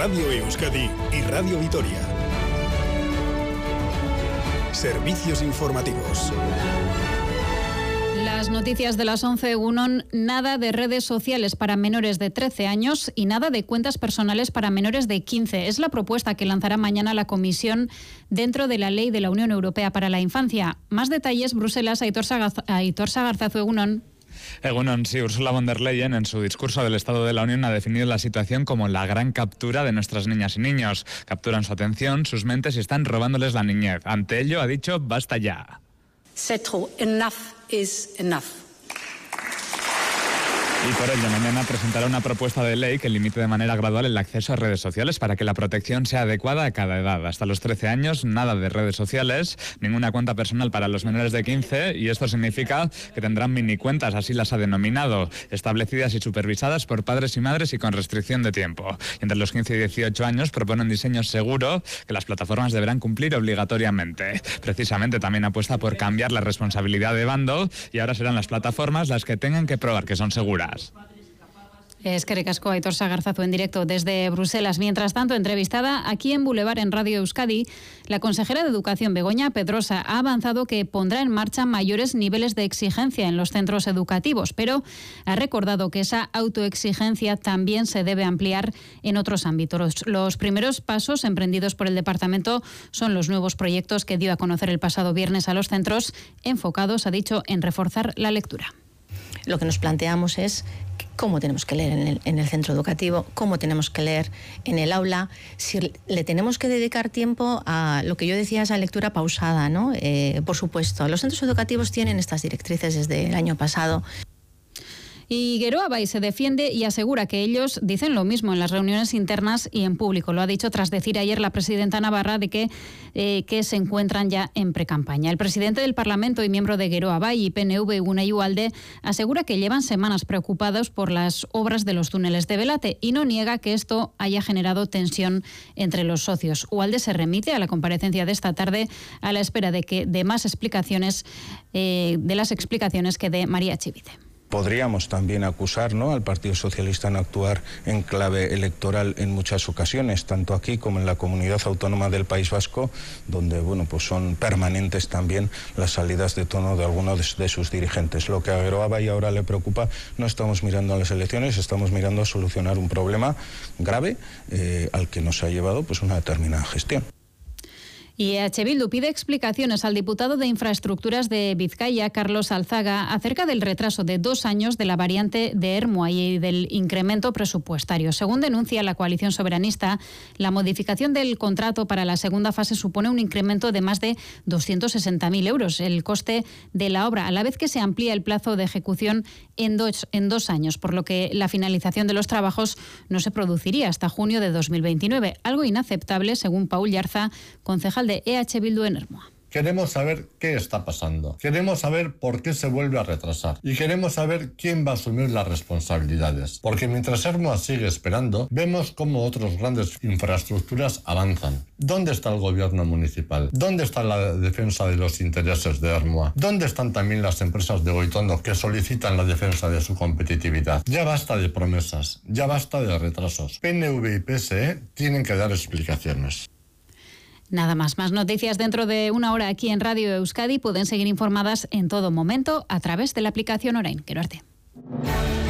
Radio Euskadi y Radio Vitoria. Servicios informativos. Las noticias de las 11, Egunon. Nada de redes sociales para menores de 13 años y nada de cuentas personales para menores de 15. Es la propuesta que lanzará mañana la Comisión dentro de la Ley de la Unión Europea para la Infancia. Más detalles, Bruselas, Aitor Sagarzazu, Egunon. Egunon, sí, Ursula von der Leyen en su discurso del Estado de la Unión ha definido la situación como la gran captura de nuestras niñas y niños. Capturan su atención, sus mentes y están robándoles la niñez. Ante ello ha dicho, basta ya. C'est trop. Enough is enough. Y por ello, mañana presentará una propuesta de ley que limite de manera gradual el acceso a redes sociales para que la protección sea adecuada a cada edad. Hasta los 13 años, nada de redes sociales, ninguna cuenta personal para los menores de 15, y esto significa que tendrán minicuentas, así las ha denominado, establecidas y supervisadas por padres y madres y con restricción de tiempo. Y entre los 15 y 18 años propone un diseño seguro que las plataformas deberán cumplir obligatoriamente. Precisamente también apuesta por cambiar la responsabilidad de bando y ahora serán las plataformas las que tengan que probar que son seguras. Eskerrik asko, Aitor Sagarzazu en directo desde Bruselas. Mientras tanto, entrevistada aquí en Boulevard en Radio Euskadi, la consejera de Educación, Begoña Pedrosa, ha avanzado que pondrá en marcha mayores niveles de exigencia en los centros educativos, pero ha recordado que esa autoexigencia también se debe ampliar en otros ámbitos. Los primeros pasos emprendidos por el departamento son los nuevos proyectos que dio a conocer el pasado viernes a los centros, enfocados, ha dicho, en reforzar la lectura. Lo que nos planteamos es cómo tenemos que leer en el centro educativo, cómo tenemos que leer en el aula, si le tenemos que dedicar tiempo a lo que yo decía, esa lectura pausada, ¿no? Por supuesto, los centros educativos tienen estas directrices desde el año pasado. Y Geroa Bai se defiende y asegura que ellos dicen lo mismo en las reuniones internas y en público. Lo ha dicho tras decir ayer la presidenta navarra de que se encuentran ya en precampaña. El presidente del Parlamento y miembro de Geroa Bai y PNV, Unai Ugalde, asegura que llevan semanas preocupados por las obras de los túneles de Belate y no niega que esto haya generado tensión entre los socios. Ugalde se remite a la comparecencia de esta tarde a la espera de más explicaciones, de las explicaciones que dé María Chivite. Podríamos también acusar, ¿no?, al Partido Socialista en actuar en clave electoral en muchas ocasiones, tanto aquí como en la Comunidad Autónoma del País Vasco, donde pues son permanentes también las salidas de tono de algunos de sus dirigentes. Lo que a Geroa Bai ahora le preocupa, no estamos mirando a las elecciones, estamos mirando a solucionar un problema grave al que nos ha llevado pues una determinada gestión. Y EH Bildu pide explicaciones al diputado de Infraestructuras de Vizcaya, Carlos Alzaga, acerca del retraso de 2 años de la variante de Ermua y del incremento presupuestario. Según denuncia la coalición soberanista, la modificación del contrato para la segunda fase supone un incremento de más de 260.000 euros, el coste de la obra, a la vez que se amplía el plazo de ejecución en dos años, por lo que la finalización de los trabajos no se produciría hasta junio de 2029, algo inaceptable, según Paul Yarza, concejal de EH Bildu en Ermua. Queremos saber qué está pasando, queremos saber por qué se vuelve a retrasar y queremos saber quién va a asumir las responsabilidades. Porque mientras Ermua sigue esperando, vemos cómo otras grandes infraestructuras avanzan. ¿Dónde está el gobierno municipal? ¿Dónde está la defensa de los intereses de Ermua? ¿Dónde están también las empresas de Goitondo que solicitan la defensa de su competitividad? Ya basta de promesas, ya basta de retrasos. PNV y PSE tienen que dar explicaciones. Nada más noticias dentro de una hora aquí en Radio Euskadi. Pueden seguir informadas en todo momento a través de la aplicación Orain. Quero arte.